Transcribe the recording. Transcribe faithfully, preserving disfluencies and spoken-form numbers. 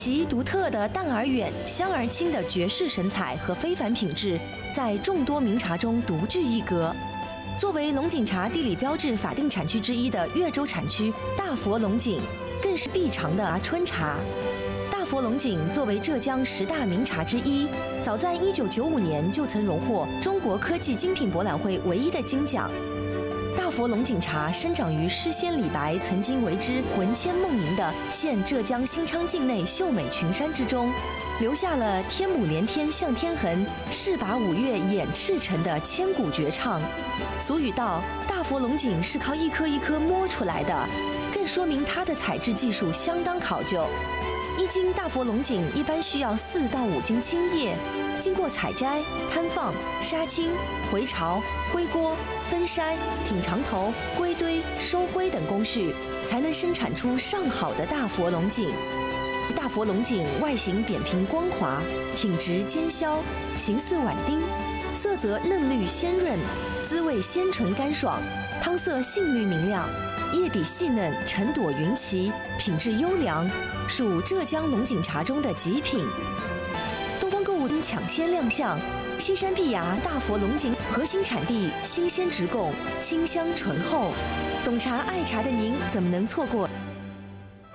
其独特的淡而远、香而清的绝世神采和非凡品质，在众多名茶中独具一格。作为龙井茶地理标志法定产区之一的越州产区大佛龙井，更是必尝的春茶。大佛龙井作为浙江十大名茶之一，早在一九九五年就曾荣获中国科技精品博览会唯一的金奖。大佛龙井茶生长于诗仙李白曾经为之魂牵梦萦的现浙江新昌境内秀美群山之中，留下了天母连天向天横，势拔五岳掩赤城的千古绝唱。俗语道，大佛龙井是靠一颗一颗摸出来的，更说明它的采制技术相当考究。一斤大佛龙井一般需要四到五斤青叶，经过采摘、摊放、杀青、回巢、归锅、分筛、挺长头、归堆、收灰等工序，才能生产出上好的大佛龙井。大佛龙井外形扁平光滑，挺直尖削，形似碗丁，色泽嫩绿鲜润，滋味鲜醇干爽，汤色杏绿明亮，叶底细嫩，成朵云旗，品质优良，属浙江龙井茶中的极品。东方购物抢先亮相，西山碧崖大佛龙井核心产地，新鲜直供，清香醇厚。懂茶爱茶的您怎么能错过